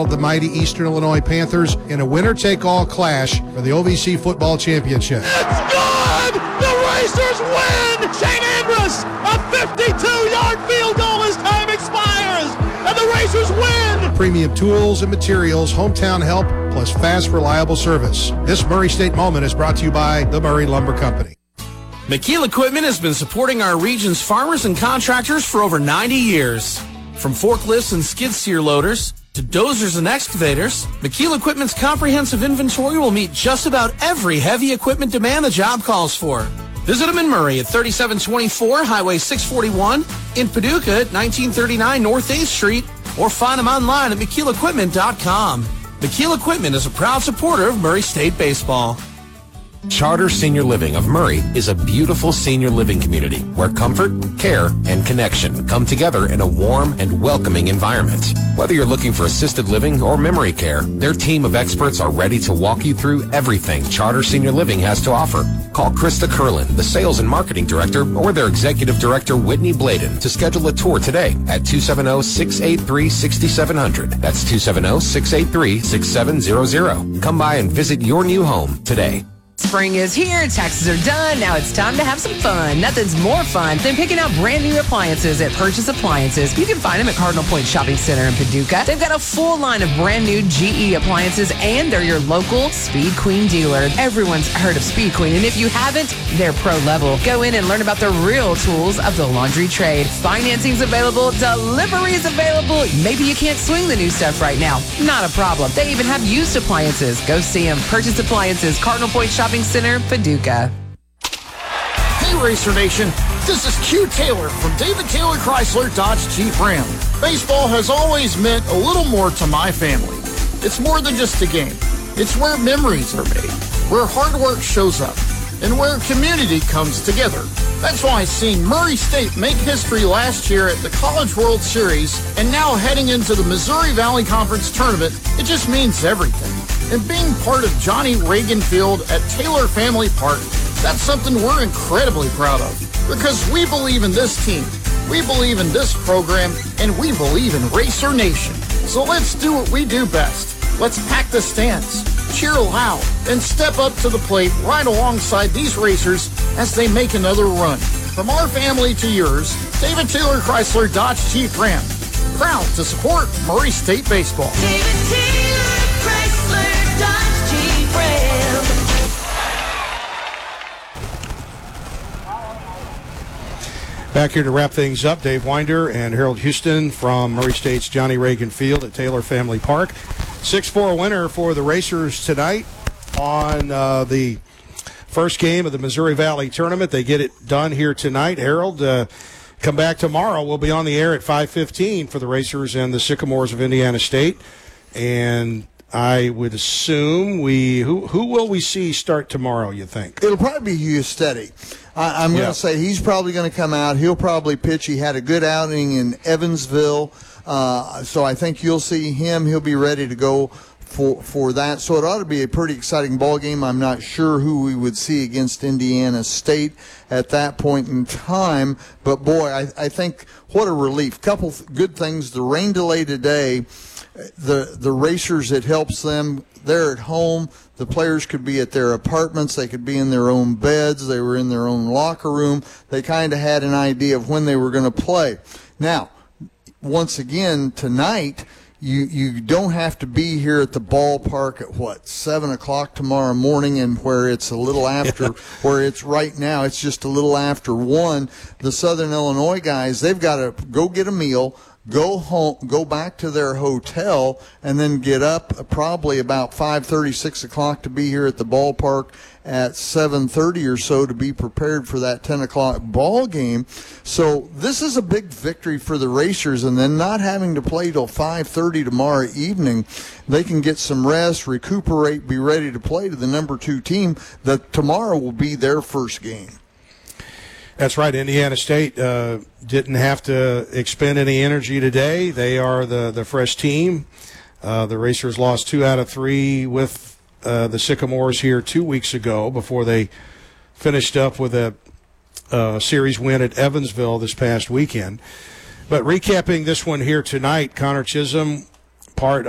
The mighty Eastern Illinois Panthers in a winner-take-all clash for the OVC football championship. It's good! The Racers win! Shane Andrus, a 52-yard field goal as time expires, and the Racers win! Premium tools and materials, hometown help, plus fast, reliable service. This Murray State moment is brought to you by the Murray Lumber Company. McKeel Equipment has been supporting our region's farmers and contractors for over 90 years. From forklifts and skid steer loaders to dozers and excavators, McKeel Equipment's comprehensive inventory will meet just about every heavy equipment demand the job calls for. Visit them in Murray at 3724 Highway 641, in Paducah at 1939 North 8th Street, or find them online at McKeelEquipment.com. McKeel Equipment is a proud supporter of Murray State baseball. Charter Senior Living of Murray is a beautiful senior living community where comfort, care, and connection come together in a warm and welcoming environment. Whether you're looking for assisted living or memory care, their team of experts are ready to walk you through everything Charter Senior Living has to offer. Call Krista Curlin, the Sales and Marketing Director, or their Executive Director, Whitney Bladen, to schedule a tour today at 270-683-6700. That's 270-683-6700. Come by and visit your new home today. Spring is here, taxes are done, now it's time to have some fun. Nothing's more fun than picking out brand new appliances at Purchase Appliances. You can find them at Cardinal Point Shopping Center in Paducah. They've got a full line of brand new GE appliances, and they're your local Speed Queen dealer. Everyone's heard of Speed Queen, and if you haven't, they're pro level. Go in and learn about the real tools of the laundry trade. Financing's available, delivery's available. Maybe you can't swing the new stuff right now. Not a problem. They even have used appliances. Go see them. Purchase Appliances, Cardinal Point Shopping Center, Paducah. Hey, Racer Nation, this is Q Taylor from David Taylor Chrysler Dodge Jeep Ram. Baseball has always meant a little more to my family. It's more than just a game. It's where memories are made, where hard work shows up, and where community comes together. That's why seeing Murray State make history last year at the College World Series and now heading into the Missouri Valley Conference Tournament, it just means everything. And being part of Johnny Reagan Field at Taylor Family Park, that's something we're incredibly proud of. Because we believe in this team, we believe in this program, and we believe in Racer Nation. So let's do what we do best. Let's pack the stands, cheer loud, and step up to the plate right alongside these racers as they make another run. From our family to yours, David Taylor Chrysler Dodge Jeep Ram. Proud to support Murray State baseball. David Taylor Chrysler Dodge Jeep Ram. Back here to wrap things up, Dave Winder and Harold Houston from Murray State's Johnny Reagan Field at Taylor Family Park. 6-4 winner for the Racers tonight on the first game of the Missouri Valley Tournament. They get it done here tonight. Harold, come back tomorrow. We'll be on the air at 5:15 for the Racers and the Sycamores of Indiana State. And I would assume who will we see start tomorrow, you think? It'll probably be Hugh Steady. I'm going to say he's probably going to come out. He'll probably pitch. He had a good outing in Evansville. So I think you'll see him. He'll be ready to go for that. So it ought to be a pretty exciting ball game. I'm not sure who we would see against Indiana State at that point in time. But, boy, I think what a relief. Couple good things. The rain delay today, the Racers, it helps them. They're at home. The players could be at their apartments. They could be in their own beds. They were in their own locker room. They kind of had an idea of when they were going to play. Now, once again, tonight, you don't have to be here at the ballpark at, 7 o'clock tomorrow morning, and where it's a little after, where it's right now, it's just a little after 1. The Southern Illinois guys, they've got to go get a meal, go home, go back to their hotel, and then get up probably about 5:30, 6 o'clock to be here at the ballpark at 7:30 or so to be prepared for that 10 o'clock ball game. So this is a big victory for the Racers, and then not having to play till 5:30 tomorrow evening, they can get some rest, recuperate, be ready to play to the number 2 team that tomorrow will be their first game. That's right. Indiana State didn't have to expend any energy today. They are the fresh team. The Racers lost 2 out of 3 with the Sycamores here 2 weeks ago before they finished up with a series win at Evansville this past weekend. But recapping this one here tonight, Connor Chisholm, part